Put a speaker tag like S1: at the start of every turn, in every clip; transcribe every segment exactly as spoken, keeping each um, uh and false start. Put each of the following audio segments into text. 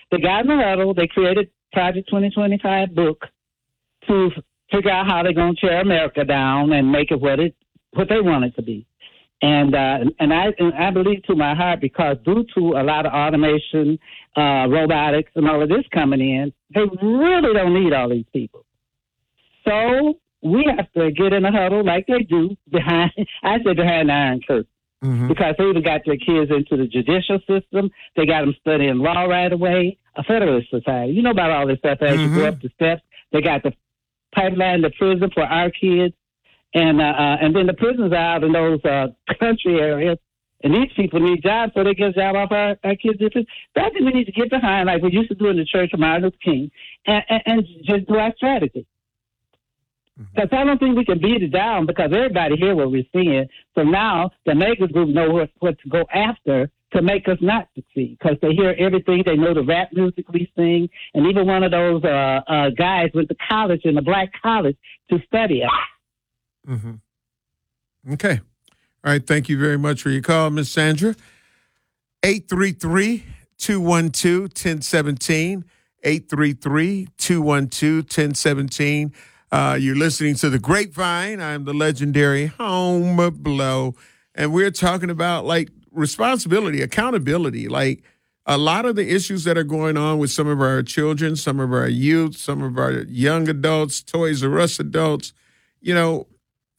S1: they got in the huddle. They created Project twenty twenty-five book to figure out how they're going to tear America down and make it what it what they want it to be. And uh, and I and I believe to my heart, because due to a lot of automation, uh, robotics, and all of this coming in, they really don't need all these people. So we have to get in a huddle like they do behind, I say behind the Iron Curtain, mm-hmm. because they even got their kids into the judicial system. They got them studying law right away. A Federalist Society. You know about all this stuff as mm-hmm. you go up the steps. They got the pipeline to prison for our kids. And uh, uh, and then the prisons are out in those uh, country areas, and these people need jobs, so they get a job off our, our kids. That's what we need to get behind, like we used to do in the Church of Martin Luther King, and, and, and just do our strategy. Because mm-hmm. I don't think we can beat it down, because everybody hear what we're seeing. So now the mega group know what, what to go after to make us not succeed, because they hear everything. They know the rap music we sing, and even one of those uh, uh, guys went to college, in a black college, to study it.
S2: Mm-hmm. Okay. All right. Thank you very much for your call, Miss Sandra. eight three three, two one two, one zero one seven. eight three three, two one two, one zero one seven. Uh, you're listening to The Grapevine. I'm the legendary Home Blow. And we're talking about, like, responsibility, accountability. Like, a lot of the issues that are going on with some of our children, some of our youth, some of our young adults, Toys R Us adults, you know,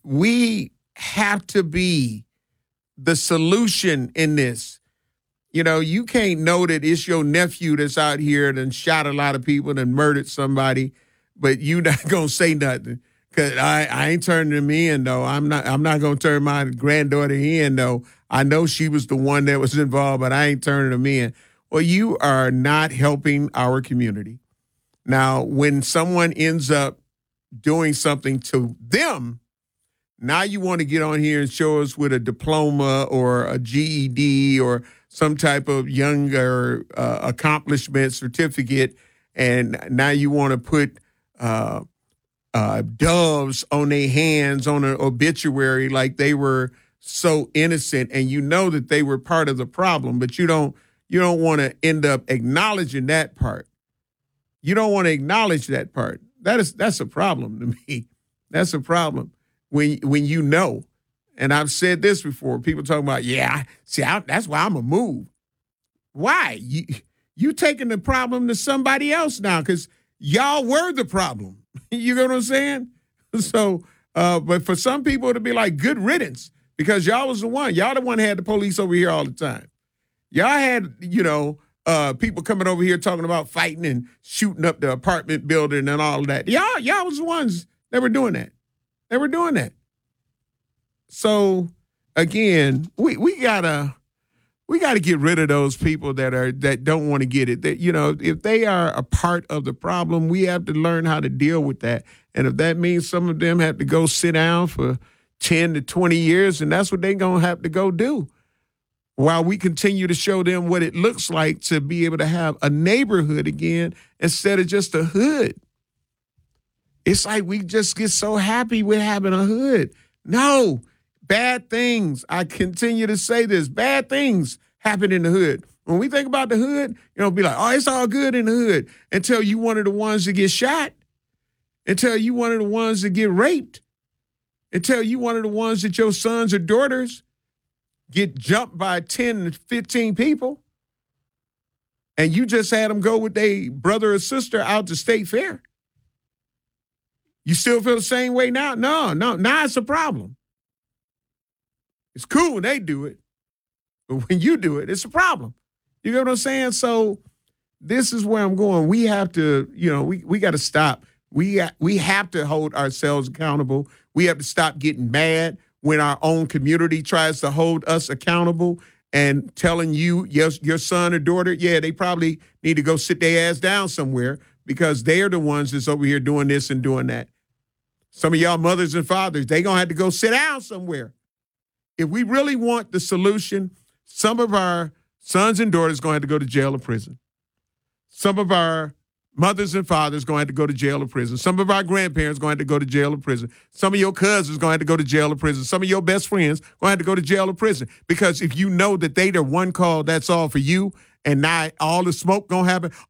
S2: we have to be the solution in this. You know, you can't know that it's your nephew that's out here and shot a lot of people and murdered somebody, but you not gonna say nothing. Cause I, I ain't turning them in though. I'm not I'm not gonna turn my granddaughter in though. I know she was the one that was involved, but I ain't turning them in. Well, you are not helping our community. Now, when someone ends up doing something to them, now you want to get on here and show us with a diploma or a G E D or some type of younger uh, accomplishment certificate, and now you want to put uh, uh, doves on their hands on an obituary like they were so innocent, and you know that they were part of the problem, but you don't you don't want to end up acknowledging that part. You don't want to acknowledge that part. That is that's a problem to me. That's a problem. When when you know, and I've said this before, people talking about, yeah, see, I, that's why I'm a move. Why? You you taking the problem to somebody else now, because y'all were the problem. You know what I'm saying? So, uh, but for some people to be like, good riddance, because y'all was the one. Y'all the one that had the police over here all the time. Y'all had, you know, uh, people coming over here talking about fighting and shooting up the apartment building and all that. Y'all, y'all was the ones that were doing that. They were doing that. So again, we, we gotta we gotta get rid of those people that are that don't want to get it. That, you know, if they are a part of the problem, we have to learn how to deal with that. And if that means some of them have to go sit down for ten to twenty years, and that's what they're gonna have to go do, while we continue to show them what it looks like to be able to have a neighborhood again instead of just a hood. It's like we just get so happy with having a hood. No, bad things. I continue to say this. Bad things happen in the hood. When we think about the hood, you know, be like, oh, it's all good in the hood, until you one of the ones that get shot, until you one of the ones that get raped, until you one of the ones that your sons or daughters get jumped by ten to fifteen people, and you just had them go with their brother or sister out to state fair. You still feel the same way now? No, no, now it's a problem. It's cool when they do it, but when you do it, it's a problem. You know what I'm saying? So this is where I'm going. We have to, you know, we, we got to stop. We, we have to hold ourselves accountable. We have to stop getting mad when our own community tries to hold us accountable and telling you, yes, your son or daughter, yeah, they probably need to go sit their ass down somewhere, because they're the ones that's over here doing this and doing that. Some of y'all mothers and fathers, they going to have to go sit down somewhere. If we really want the solution, some of our sons and daughters going to have to go to jail or prison. Some of our mothers and fathers going to have to go to jail or prison. Some of our grandparents going to have to go to jail or prison. Some of your cousins going to have to go to jail or prison. Some of your best friends going to have to go to jail or prison. Because if you know that they the one call, that's all for you, and now all the smoke going to happen,